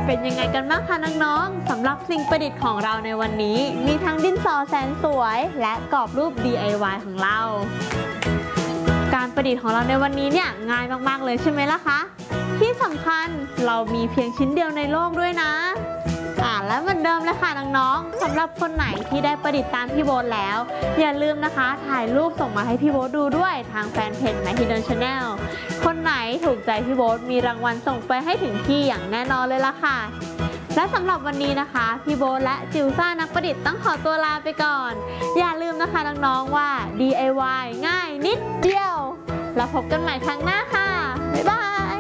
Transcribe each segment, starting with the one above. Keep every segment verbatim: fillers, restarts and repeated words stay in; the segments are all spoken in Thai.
เป็นยังไงกันบ้างคะน้องๆสำหรับสิ่งประดิษฐ์ของเราในวันนี้มีทั้งดินสอแสนสวยและกรอบรูป ดี ไอ วาย ของเราการประดิษฐ์ของเราในวันนี้เนี่ยง่ายมากๆเลยใช่ไหมล่ะคะที่สำคัญเรามีเพียงชิ้นเดียวในโลกด้วยนะอ่าและเหมือนเดิมเลยค่ะน้องๆสำหรับคนไหนที่ได้ประดิษฐ์ตามพี่โบ๊ทแล้วอย่าลืมนะคะถ่ายรูปส่งมาให้พี่โบ๊ทดูด้วยทางแฟนเพจ Mehidon Channel คนไหนถูกใจพี่โบ๊ทมีรางวัลส่งไปให้ถึงที่อย่างแน่นอนเลยล่ะค่ะและสำหรับวันนี้นะคะพี่โบ๊ทและจิวซ่านักประดิษฐ์ต้องขอตัวลาไปก่อนอย่าลืมนะคะน้องๆว่า ดี ไอ วาย ง่ายนิดเดียวแล้วพบกันใหม่ครั้งหน้าค่ะบ๊ายบาย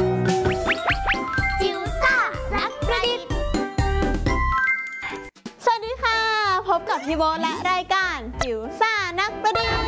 จิวซ่านักประดิษฐ์สวัสดีค่ะพบกับพี่โบ๊ทและรายการจิวซ่านักประดิษฐ์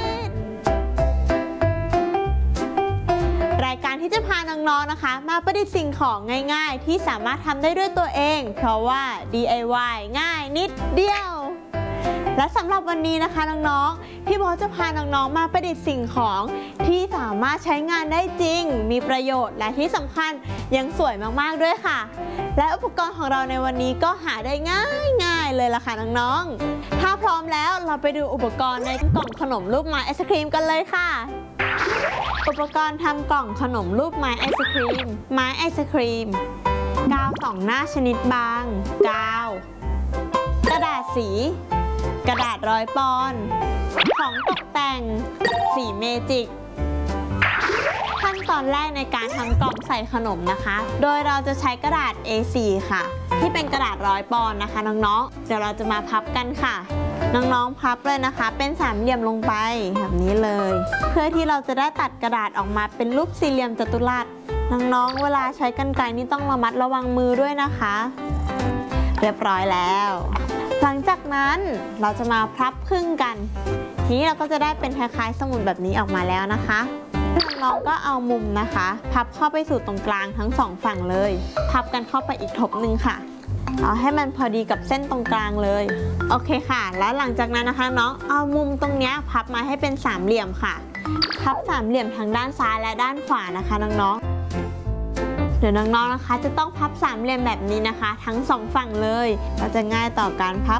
รายการที่จะพาน้องๆนะคะมาประดิษฐ์สิ่งของง่ายๆที่สามารถทำได้ด้วยตัวเองเพราะว่า ดี ไอ วาย ง่ายนิดเดียวและสำหรับวันนี้นะคะน้องๆพี่โบ๊ทจะพาน้องๆมาประดิษฐ์สิ่งของที่สามารถใช้งานได้จริงมีประโยชน์และที่สำคัญยังสวยมากๆด้วยค่ะและอุปกรณ์ของเราในวันนี้ก็หาได้ง่ายๆเลยล่ะค่ะน้องๆถ้าพร้อมแล้วเราไปดูอุปกรณ์ในกล่องขนมรูปไม้ไอศครีมกันเลยค่ะอุปกรณ์ทำกล่องขนมรูปไม้ไอศครีมไม้ไอศครีมกาวสองหน้าชนิดบางกาวกระดาษสีกระดาษร้อยปอนด์ของตกแต่งสีเมจิกขั้นตอนแรกในการทำกล่องใส่ขนมนะคะโดยเราจะใช้กระดาษ เอ โฟร์ ค่ะที่เป็นกระดาษร้อยปอนด์นะคะน้องๆเดี๋ยวเราจะมาพับกันค่ะน้องๆพับเลยนะคะเป็นสามเหลี่ยมลงไปแบบนี้เลยเพื่อที่เราจะได้ตัดกระดาษออกมาเป็นรูปสี่เหลี่ยมจัตุรัสน้องๆเวลาใช้กรรไกรนี่ต้องระมัดระวังมือด้วยนะคะเรียบร้อยแล้วหลังจากนั้นเราจะมาพับครึ่งกันทีนี้เราก็จะได้เป็นคล้ายๆสมุดแบบนี้ออกมาแล้วนะคะน้องๆก็เอามุมนะคะพับเข้าไปสู่ตรงกลางทั้งสองฝั่งเลยพับกันเข้าไปอีกทบหนึ่งค่ะเอาให้มันพอดีกับเส้นตรงกลางเลยโอเคค่ะแล้วหลังจากนั้นนะคะน้องเอามุมตรงนี้พับมาให้เป็นสามเหลี่ยมค่ะพับสามเหลี่ยมทั้งด้านซ้ายและด้านขวานะคะน้องๆเดี๋ยวน้องๆนะคะจะต้องพับสามเหลี่ยมแบบนี้นะคะทั้งสองฝั่งเลยเราจะง่ายต่อการพับ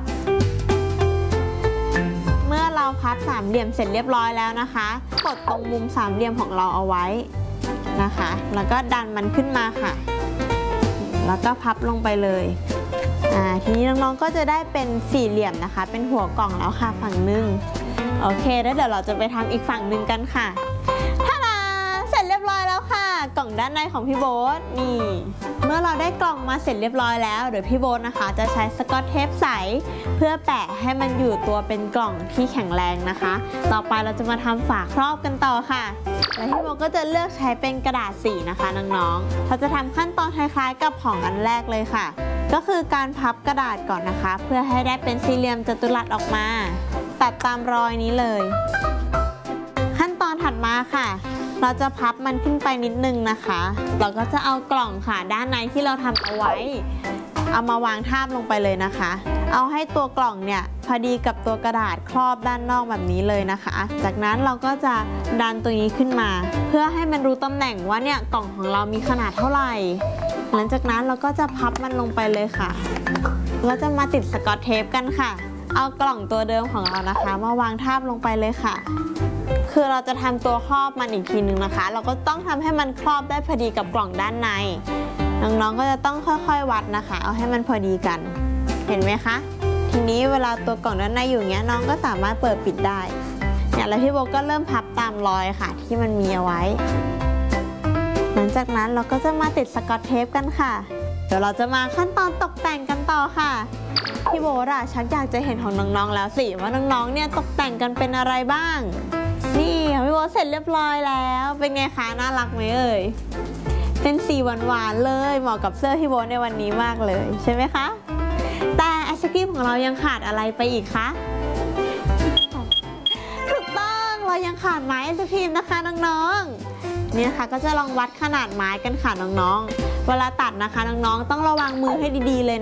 เมื่อเราพับสามเหลี่ยมเสร็จเรียบร้อยแล้วนะคะกดตรงมุมสามเหลี่ยมของเราเอาไว้นะคะแล้วก็ดันมันขึ้นมาค่ะแล้วก็พับลงไปเลยอ่าทีนี้น้องๆก็จะได้เป็นสี่เหลี่ยมนะคะเป็นหัวกล่องแล้วค่ะฝั่งหนึ่งโอเคแล้วเดี๋ยวเราจะไปทำอีกฝั่งหนึ่งกันค่ะท่าดาเสร็จเรียบร้อยแล้วค่ะกล่องด้านในของพี่โบ๊ทนี่เมื่อเราได้กล่องมาเสร็จเรียบร้อยแล้วเดี๋ยวพี่โบ๊ทนะคะจะใช้สกอตเทปใสเพื่อแปะให้มันอยู่ตัวเป็นกล่องที่แข็งแรงนะคะต่อไปเราจะมาทำฝาครอบกันต่อค่ะและพี่โบ๊ทก็จะเลือกใช้เป็นกระดาษสีนะคะน้องๆเราจะทำขั้นตอนคล้ายๆกับของอันแรกเลยค่ะก็คือการพับกระดาษก่อนนะคะเพื่อให้ได้เป็นสี่เหลี่ยมจัตุรัสออกมาตัดตามรอยนี้เลยขั้นตอนถัดมาค่ะเราจะพับมันขึ้นไปนิดนึงนะคะเราก็จะเอากล่องค่ะด้านในที่เราทำเอาไว้เอามาวางทาบลงไปเลยนะคะเอาให้ตัวกล่องเนี่ยพอดีกับตัวกระดาษครอบด้านนอกแบบนี้เลยนะคะจากนั้นเราก็จะดันตัวนี้ขึ้นมาเพื่อให้มันรู้ตำแหน่งว่าเนี่ยกล่องของเรามีขนาดเท่าไหร่หลังจากนั้นเราก็จะพับมันลงไปเลยค่ะเราจะมาติดสกอตเทปกันค่ะเอากล่องตัวเดิมของเรานะคะมาวางทาบลงไปเลยค่ะคือเราจะทำตัวครอบมันอีกทีนึงนะคะเราก็ต้องทำให้มันครอบได้พอดีกับกล่องด้านในน้องๆก็จะต้องค่อยๆวัดนะคะเอาให้มันพอดีกันเห็นไหมคะทีนี้เวลาตัวกล่องด้านในอยู่อย่างเงี้ยน้องก็สามารถเปิดปิดได้เนี่ยแล้วพี่โบก็เริ่มพับตามรอยค่ะที่มันมีเอาไว้หลังจากนั้นเราก็จะมาติดสกอตเทปกันค่ะเดี๋ยวเราจะมาขั้นตอนตกแต่งกันต่อค่ะพี่โบอะชักอยากจะเห็นของน้องๆแล้วสิว่าน้องๆเนี่ยตกแต่งกันเป็นอะไรบ้างนี่พี่โบเสร็จเรียบร้อยแล้วเป็นไงคะน่ารักไหมเอ่ยเป็นสีหวานๆเลยเหมาะกับเสื้อพี่โบในวันนี้มากเลยใช่ไหมคะแต่ไอศกรีมของเรายังขาดอะไรไปอีกคะถูกต้องเรายังขาดไม้ไอศกรีมนะคะน้องๆนี่นะคะก็จะลองวัดขนาดไม้กันค่ะน้องๆเวลาตัดนะคะน้องๆต้องระวังมือให้ดีๆเลย